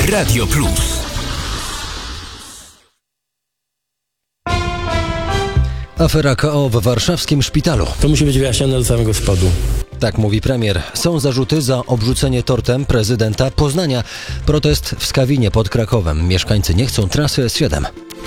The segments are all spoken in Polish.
Radio Plus. Afera KO w warszawskim szpitalu. To musi być wyjaśnione do samego spodu. Tak mówi premier. Są zarzuty za obrzucenie tortem prezydenta Poznania. Protest w Skawinie pod Krakowem. Mieszkańcy nie chcą trasy S7.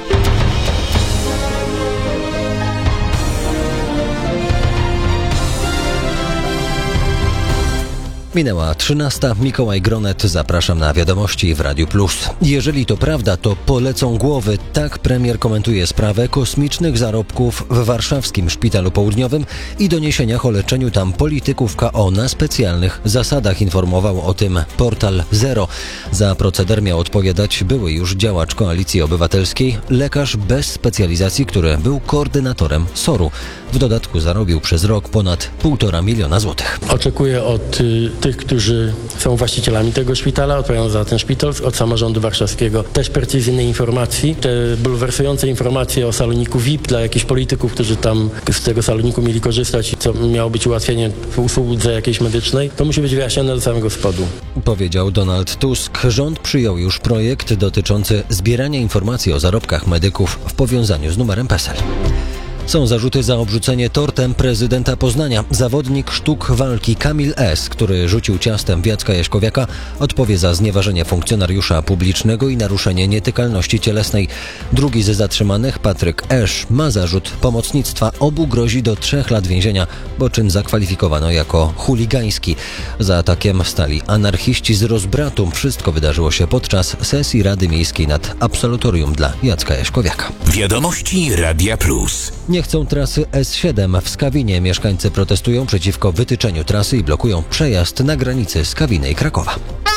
Minęła 13. Mikołaj Gronet. Zapraszam na wiadomości w Radiu Plus. Jeżeli to prawda, to polecą głowy. Tak premier komentuje sprawę kosmicznych zarobków w warszawskim Szpitalu Południowym i doniesieniach o leczeniu tam polityków KO na specjalnych zasadach. Informował o tym portal Zero. Za proceder miał odpowiadać były już działacz Koalicji Obywatelskiej, lekarz bez specjalizacji, który był koordynatorem SOR-u. W dodatku zarobił przez rok ponad 1,5 miliona złotych. Oczekuję od tych, którzy są właścicielami tego szpitala, odpowiadają za ten szpital, od samorządu warszawskiego też precyzyjnej informacji. Te bulwersujące informacje o saloniku VIP dla jakichś polityków, którzy tam z tego saloniku mieli korzystać, co miało być ułatwienie w usłudze jakiejś medycznej, to musi być wyjaśnione do samego spodu. Powiedział Donald Tusk. Rząd przyjął już projekt dotyczący zbierania informacji o zarobkach medyków w powiązaniu z numerem PESEL. Są zarzuty za obrzucenie tortem prezydenta Poznania. Zawodnik sztuk walki Kamil S., który rzucił ciastem w Jacka Jaśkowiaka, odpowie za znieważenie funkcjonariusza publicznego i naruszenie nietykalności cielesnej. Drugi ze zatrzymanych, Patryk Esz, ma zarzut pomocnictwa. Obu grozi do 3 lat więzienia, bo czyn zakwalifikowano jako chuligański. Za atakiem stali anarchiści z rozbratu. Wszystko wydarzyło się podczas sesji Rady Miejskiej nad absolutorium dla Jacka Jaśkowiaka. Wiadomości Radia Plus. Nie chcą trasy S7 w Skawinie. Mieszkańcy protestują przeciwko wytyczeniu trasy i blokują przejazd na granicy Skawiny i Krakowa.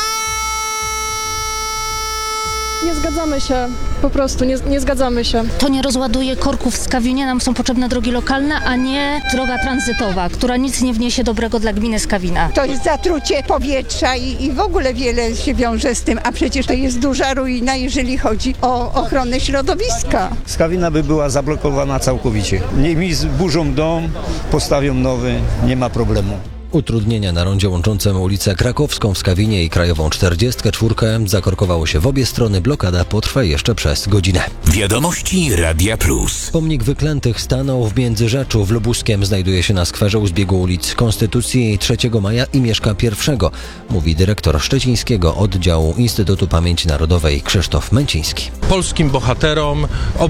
Nie zgadzamy się, po prostu nie zgadzamy się. To nie rozładuje korków w Skawinie, nam są potrzebne drogi lokalne, a nie droga tranzytowa, która nic nie wniesie dobrego dla gminy Skawina. To jest zatrucie powietrza i w ogóle wiele się wiąże z tym, a przecież to jest duża ruina, jeżeli chodzi o ochronę środowiska. Skawina by była zablokowana całkowicie. Mi zburzą dom, postawią nowy, nie ma problemu. Utrudnienia na rondzie łączącym ulicę Krakowską w Skawinie i Krajową 44 zakorkowało się w obie strony. Blokada potrwa jeszcze przez godzinę. Wiadomości Radia Plus. Pomnik Wyklętych stanął w Międzyrzeczu. W Lubuskiem znajduje się na skwerze u zbiegu ulic Konstytucji 3 Maja i Mieszka I, mówi dyrektor szczecińskiego oddziału Instytutu Pamięci Narodowej Krzysztof Męciński. Polskim bohaterom